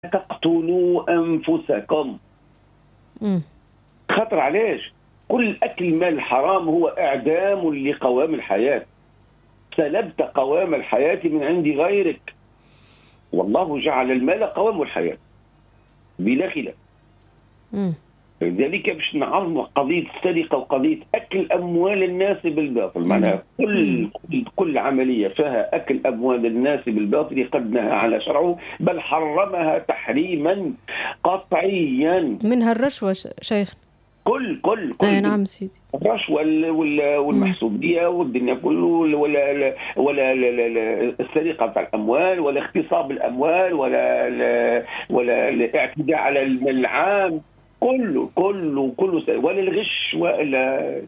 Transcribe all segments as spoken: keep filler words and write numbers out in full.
تقتلوا أنفسكم. مم. خطر علاش؟ كل أكل مال الحرام هو إعدام لقوام الحياة. سلبت قوام الحياة من عند غيرك، والله جعل المال قوام الحياة بلا خلاف. مم. لذلك باش نعظم قضية السرقة وقضية أكل أموال الناس بالباطل، معناها كل كل كل عملية فيها أكل أموال الناس بالباطل قد نهى على شرعه، بل حرمها تحريما قطعيا. منها الرشوة شيخ. كل كل كل اي نعم سيدي. الرشوة والمحسوبية والدنيا كله، ولا ولا السرقة بتاع الأموال، ولا اغتصاب الأموال، ولا ولا الاعتداء على المال العام، كله كله كله، ولا الغش ولا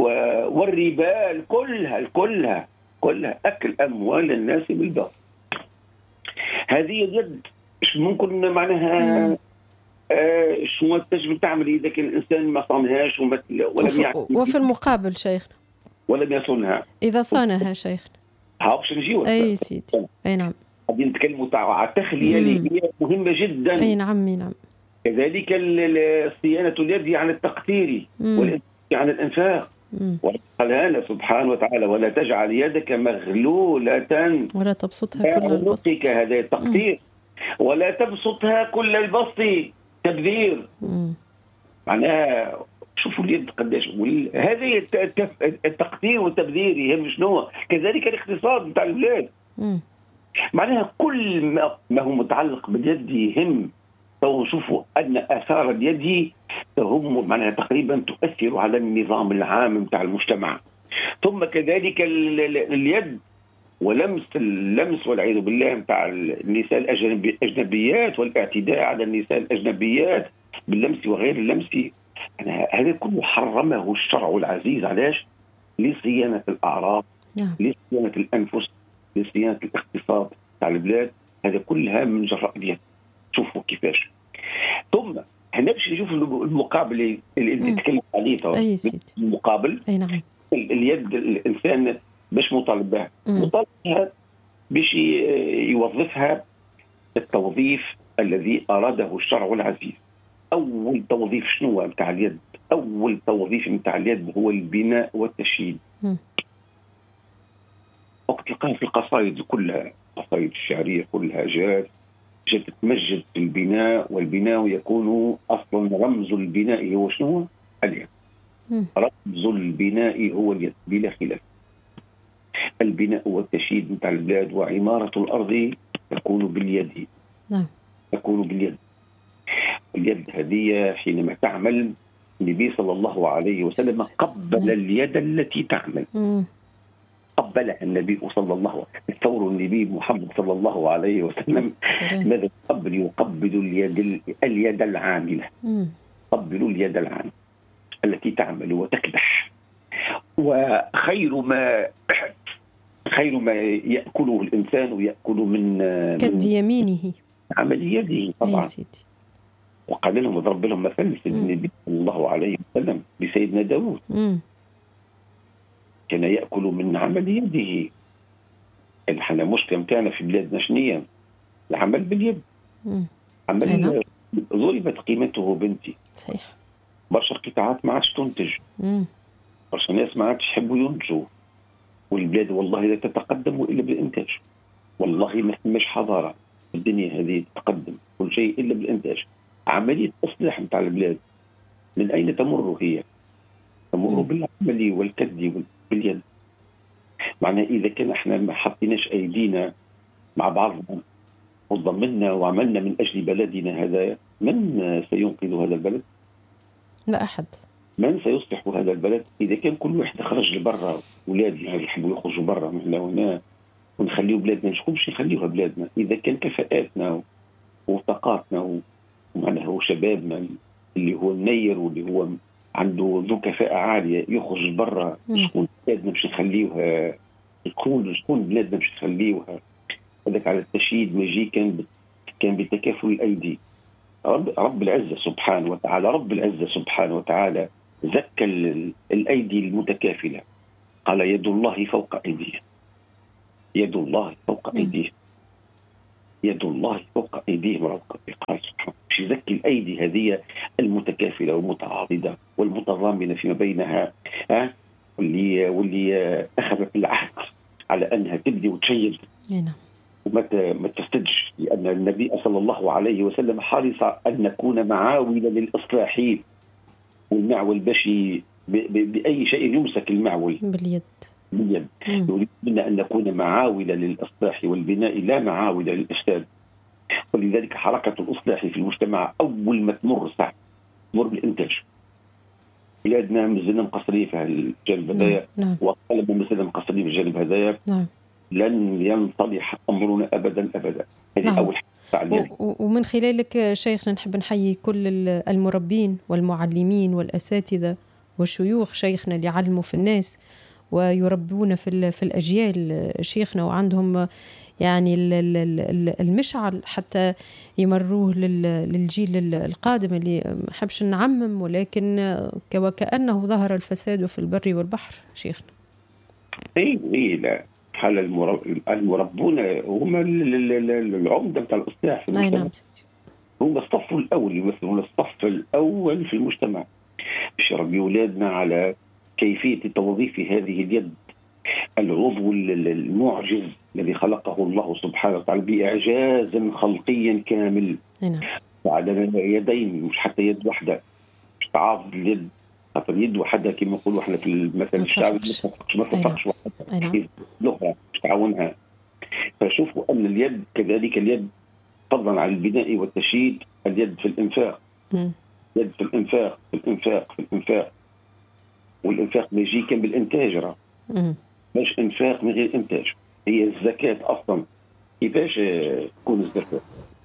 والربا، كلها كلها كلها أكل أموال الناس بالباطل. هذه اليد ممكن معناها آه شو تجب تعمل إذا كان الإنسان ما صانهاش ولم وفي, وفي المقابل شيخ ولم يصونها إذا صانها شيخ هاوش نجيو. أي سيدي. أي نعم. قاعدين نتكلموا على التخلية اللي هي مهمة جدا. أي نعم. نعم. كذلك صيانة اليد عن التقتير والإنفاق عن الإنفاق. وقال هنا سبحانه وتعالى: ولا تجعل يدك مغلولة ولا تبسطها كل البسط. هذا التقتير. ولا تبسطها كل البسط تبذير. مم. معناها شوفوا اليد قداش هذه التقتير والتبذير يهم شنو. كذلك الاقتصاد نتاع البلاد. مم. معناها كل ما هو متعلق باليد يهم. تو شوفوا أن آثار اليد هم معناها تقريبا تؤثر على النظام العام نتاع المجتمع. ثم كذلك اليد ولمس اللمس والعياذ بالله نتاع النساء الأجنبيات والاعتداء على النساء الأجنبيات باللمس وغير اللمس. هذا كله حرمه الشرع العزيز. علاش؟ لصيانة الأعراض، لصيانة الأنفس، لصيانة الاقتصاد تاع البلاد. هذا كلها من جراء اليد. شوفوا كيفاش. ثم هنا باش نشوف المقابل اللي تتكلم عليه. أي سيدي. المقابل. أي نعم. اليد الإنسان باش مطالب بها، مطالب بها باش يوظفها التوظيف الذي أراده الشرع العزيز. أول توظيف شنو متاع اليد؟ أول توظيف متاع اليد هو البناء والتشييد. وقت تلقاها في القصائد كلها، القصائد الشعرية كلها جات جات تمجد في البناء. والبناء يكون أصلا رمز البناء هو شنو؟ اليد. رمز البناء هو اليد بلا خلاف. البناء والتشييد متاع البلاد وعمارة الأرض تكون باليد. نعم. تكون باليد. اليد هذه حينما تعمل، النبي صلى الله عليه وسلم قبل اليد التي تعمل. مم. قبلها النبي صلى الله عليه وسلم. ثور النبي محمد صلى الله عليه وسلم ماذا قبل؟ يقبل اليد اليد العاملة. قبل اليد العاملة التي تعمل وتكدح. وخير ما خير ما يأكله الإنسان ويأكل من كد يمينه عمل يده طبعا. سيدي. وقال لهم وضرب لهم مثل سيدنا النبي صلى الله عليه وسلم بسيدنا داود. مم. كان يأكل من عمل يده. احنا مشكلة متاعنا في بلادنا شنية؟ العمل باليد. مم. عمل ضربت قيمته بنتي. صحيح. برشا قطاعات ما عادش تنتج. مم. برشا ناس ما عادش يحبوا ينتجوا. والبلاد والله لا تتقدم إلا بالإنتاج. والله ما فماش حضارة الدنيا هذه تتقدم كل شيء إلا بالإنتاج. عملية إصلاح متاع البلاد من أين تمر هي؟ تمر بالعمل والكد باليد. معناه إذا كان احنا ما حطيناش أيدينا مع بعضنا وضمنا وعملنا من أجل بلدنا هذا، من سينقذ هذا البلد؟ لا أحد. من سيصلح هذا البلد؟ إذا كان كل واحد خرج لبرا، أولادنا يحبوا يخرجوا برا من هنا وهنا ونخليوا بلادنا، شكون باش يخليوها بلادنا؟ إذا كان كفاءاتنا وطاقاتنا ومعناها وشبابنا اللي هو النير واللي هو عنده ذو كفاءة عالية يخرج برا، شكون بلادنا باش نخليوها؟ شكون شكون بلادنا باش نخليوها؟ هذاك على التشييد مجي كان كان بتكافل الأيدي. رب رب العزة سبحانه وتعالى رب العزة سبحانه وتعالى زكى الأيدي المتكافلة. قال يد الله فوق أيديه. يد الله فوق أيديه. يد الله فوق أيديهم ربك قال سبحانه. باش يزكي الأيدي هذه المتكافلة والمتعاضدة والمتضامنة فيما بينها، ها، واللي واللي أخذت العهد على أنها تبدي وتشيد وما ما تفتدش، لأن النبي صلى الله عليه وسلم حرص أن نكون معاول للإصلاح، والمعول باش بأي شيء يمسك المعول باليد باليد. يريد منا أن نكون معاول للإصلاح والبناء لا معاول للإفساد. ولذلك حركة الإصلاح في المجتمع أول ما تمر ساعة تمر بالإنتاج. بلادنا مازلنا مقصرين في الجانب هذايا، نعم. وقلبنا مازلنا مقصرين في الجانب هذايا، نعم. لن ينصلح أمرنا أبدا أبدا. هذه نعم. أول حاجة. ومن خلالك شيخنا نحب نحيي كل المربين والمعلمين والأساتذة والشيوخ شيخنا اللي يعلموا في الناس ويربون في في الأجيال شيخنا، وعندهم يعني المشعل حتى يمروه للجيل القادم اللي ما حبش نعمم، ولكن وكأنه ظهر الفساد في البر والبحر شيخنا. اي اي لا حال المربون هم العمدة بتاع الإصلاح في المجتمع. نعم. هم الصف الأول، يمثلون الصف الأول في المجتمع باش يربي أولادنا على كيفية توظيف هذه اليد، العضو المعجز الذي خلقه الله سبحانه وتعالى بإعجاز خلقيا كامل. نعم. وعلى يدين مش حتى يد واحدة، مش تعاضد اليد، خاطر اليد وحدها كما نقولوا احنا في المثل الشعبي ما تفقش ما تفقش وحدها لغة مش تعاونها. فشوفوا أن اليد كذلك، اليد فضلا عن البناء والتشييد، اليد في الإنفاق. م. يد في الإنفاق في الإنفاق في الإنفاق والإنفاق ما يجي كان بالإنتاج، راه مش إنفاق من غير إنتاج. هي الزكاة أصلا كيفاش تكون الزكاة؟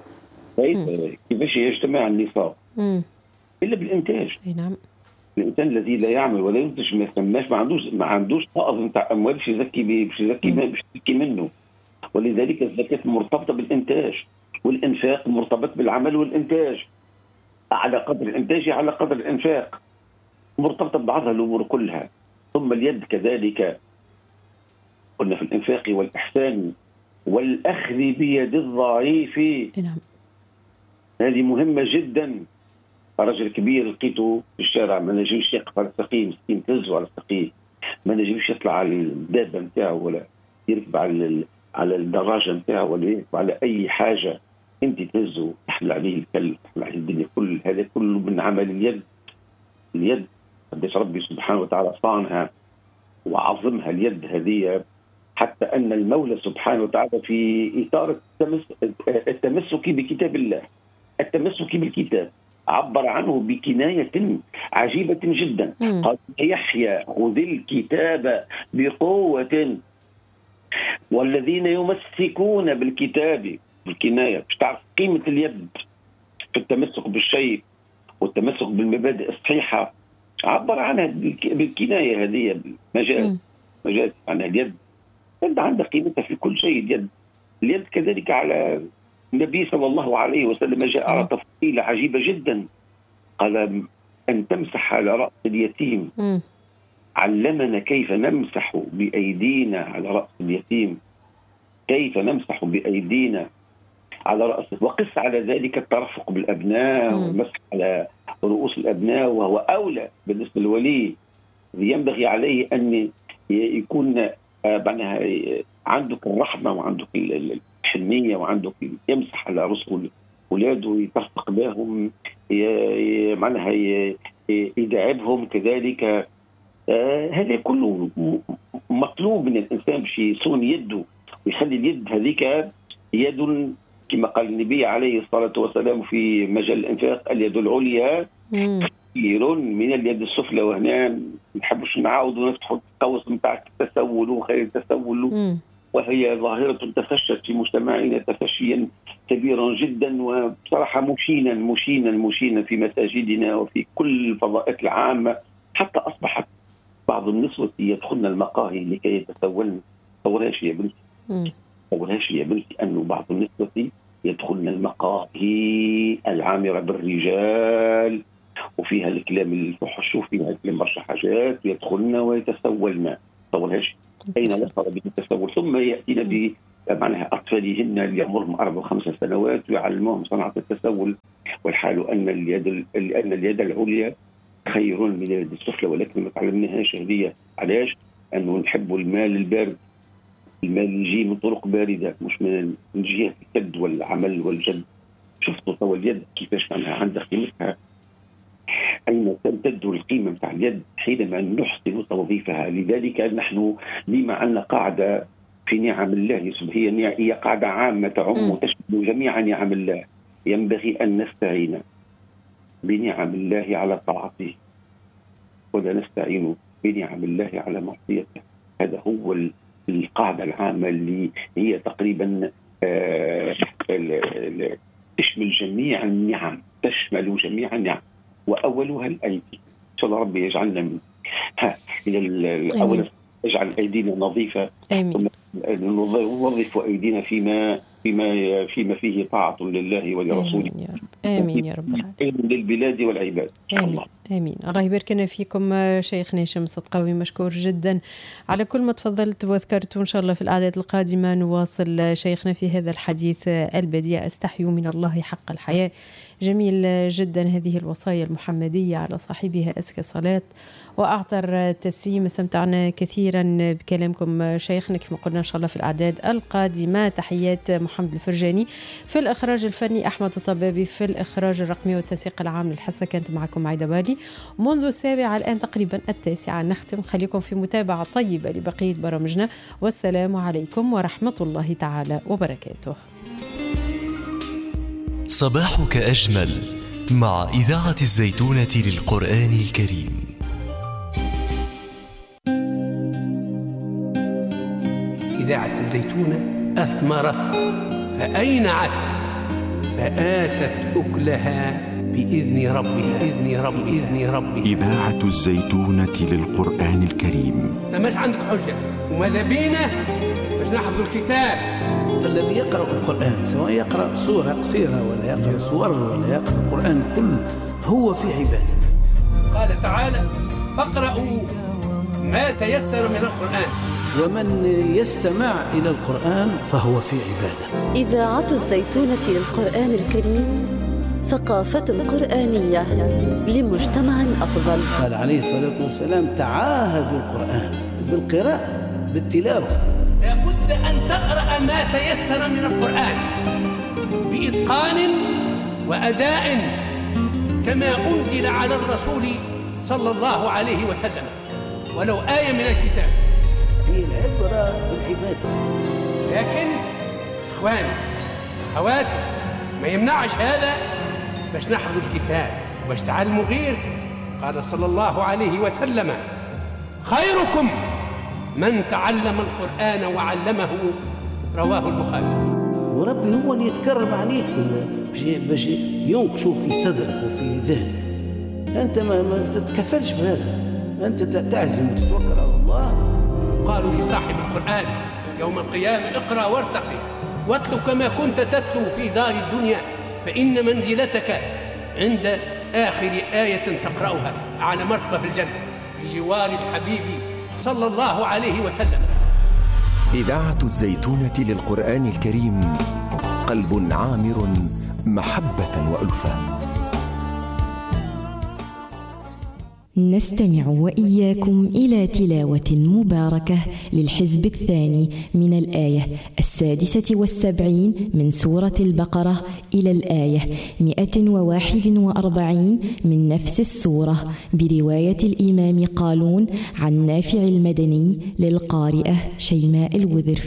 كيفاش يجتمع النصاب إلا بالإنتاج. نعم. الإنسان الذي لا يعمل ولا ينتج ما يسماش، ما عندوش ما عندوش فائض نتاع أموال باش يزكي بيه، باش يزكي باش يزكي منه. ولذلك الزكاة مرتبطة بالإنتاج، والإنفاق مرتبط بالعمل والإنتاج، على قدر الإنتاج على قدر الإنفاق، مرتبطة ببعضها الأمور كلها. ثم اليد كذلك قلنا في الإنفاق والإحسان والأخذ بيد الضعيف. نعم. هذه مهمة جدا. رجل كبير لقيته في الشارع ما نجمش يقف على السقيم، مسكين تهزوا على السقيم، ما نجمش يطلع على الدابة نتاعو ولا يركب على على الدراجة نتاعو ولا يركب على أي حاجة، أنت تهزوا تحمل عليه الكل، تحمل عليه الدنيا كل هذا كله من عمل اليد. اليد قديش ربي سبحانه وتعالى صانها وعظمها اليد هذه، حتى أن المولى سبحانه وتعالى في إطار التمسك بكتاب الله، التمسك بالكتاب، عبر عنه بكناية عجيبة جدا. قال يحيى خذ الكتاب بقوة والذين يمسكون بالكتاب، بالكناية باش تعرف قيمة اليد في التمسك بالشيء والتمسك بالمبادئ الصحيحة. عبر عنها بالكناية هذه مجال مجال عن اليد. اليد عندها قيمتها في كل شيء. اليد اليد كذلك على النبي صلى الله عليه وسلم جاء على تفصيلة عجيبة جدا، قال أن تمسح على رأس اليتيم. م. علمنا كيف نمسح بأيدينا على رأس اليتيم، كيف نمسح بأيدينا على رأسه، وقس على ذلك الترفق بالأبناء والمسح على رؤوس الأبناء، وهو أولى بالنسبة للولي. ينبغي عليه أن يكون عندك الرحمة وعندك الحنية وعندك يمسح على رؤوس أولاده، يترفق بهم، معناها يداعبهم كذلك. هذا كله مطلوب من الإنسان باش يصون يده ويخلي اليد هذيك يد كما قال النبي عليه الصلاة والسلام في مجال الإنفاق: اليد العليا خير من اليد السفلى. وهنا ما نحبش نعاودوا نفتحوا القوس نتاع التسول وخير التسول، وهي ظاهرة تفشت في مجتمعنا تفشيا كبيرا جدا، وبصراحة مشينا مشينا مشينا في مساجدنا وفي كل الفضاءات العامة، حتى أصبحت بعض النسوة يدخلن المقاهي لكي يتسولن. طولهاش يا بنتي، طولهاش يا بنتي أنه بعض النسوة يدخلن المقاهي العامرة بالرجال وفيها الكلام الفحش وفيها الكلام برشا حاجات، يدخلن ويتسولن. طولهاش، أين وصل بالتسول؟ ثم يأتينا معناها أطفالهن اللي يعمرهم أربع وخمس سنوات ويعلموهم صناعة التسول، والحال أن اليد أن اليد العليا خير من اليد السفلى، ولكن ما تعلمناهاش هذه. علاش؟ أنه نحب المال البارد، المال يجي من طرق باردة مش من جهة الكد والعمل والجد. شفتوا طول اليد كيفاش معناها عندها قيمتها، أين تمتد القيمة متاع اليد حينما نحسن توظيفها. لذلك نحن ديما عندنا قاعدة في نعم الله، هي هي قاعدة عامة تعم وتشمل جميع نعم الله. ينبغي أن نستعين بنعم الله على طاعته، ولا نستعين بنعم الله على معصيته. هذا هو القاعدة العامة اللي هي تقريبا تشمل جميع النعم، تشمل جميع النعم، وأولها الأيدي. إن شاء الله ربي يجعلنا من ها إلى الأول، يجعل أيدينا نظيفة، نوظف أيدينا فيما فيما فيما فيه طاعة لله ولرسوله. آمين يا رب، آمين يا رب، للبلاد والعباد إن شاء الله. آمين. الله يبارك لنا فيكم شيخنا هشام الصدقاوي، مشكور جدا على كل ما تفضلت وذكرت. وإن شاء الله في الأعداد القادمة نواصل شيخنا في هذا الحديث البديع. استحيوا من الله حق الحياة. جميل جدا هذه الوصايا المحمدية على صاحبها أزكى صلاة وأعطر تسليم. استمتعنا كثيرا بكلامكم شيخنا كما قلنا. إن شاء الله في الأعداد القادمة. تحيات محمد الفرجاني، في الإخراج الفني أحمد الطبابي، في الإخراج الرقمي والتنسيق العام للحصة كانت معكم عايدة بالي منذ السابعة الآن تقريبا التاسعة. نختم. خليكم في متابعة طيبة لبقية برامجنا، والسلام عليكم ورحمة الله تعالى وبركاته. صباحك أجمل مع إذاعة الزيتونة للقرآن الكريم. إذاعة الزيتونة أثمرت فأينعت فآتت أكلها بإذن ربها بإذن رب بإذن ربها. إذاعة الزيتونة للقرآن الكريم. فماش عندك حجة وماذا بينا باش نحفظ الكتاب. فالذي يقرأ القرآن سواء يقرأ سورة قصيرة ولا يقرأ سور ولا يقرأ القرآن كله هو في عبادة. قال تعالى فاقرأوا ما تيسر من القرآن، ومن يستمع إلى القرآن فهو في عبادة. إذاعة الزيتونة للقرآن الكريم، ثقافة قرآنية لمجتمع أفضل. قال عليه الصلاة والسلام تعاهدوا القرآن بالقراءة بالتلاوة. لابد أن تقرأ ما تيسر من القرآن بإتقان وأداء كما أنزل على الرسول صلى الله عليه وسلم، ولو آية من الكتاب. هي العبرة بالعبادة. لكن إخواني أخواتي ما يمنعش هذا باش نحفظ الكتاب وباش تعلموا غير. قال صلى الله عليه وسلم خيركم من تعلم القرآن وعلمه، رواه البخاري. وربي هو اللي يتكرم عليك باش ينقشوا في صدرك وفي ذهنك. أنت ما تتكفلش بهذا، أنت تعزم وتتوكل على الله. قالوا لصاحب القرآن يوم القيامة اقرأ وارتقي واتلو كما كنت تتلو في دار الدنيا، فإن منزلتك عند آخر آية تقرأها على مرتبة في الجنة بجوار الحبيب صلى الله عليه وسلم. إذاعة الزيتونة للقرآن الكريم، قلب عامر محبة وألفة. نستمع وإياكم إلى تلاوة مباركة للحزب الثاني من الآية السادسة والسبعين من سورة البقرة إلى الآية مئة وواحد وأربعين من نفس السورة، برواية الإمام قالون عن نافع المدني للقارئة شيماء الوذر.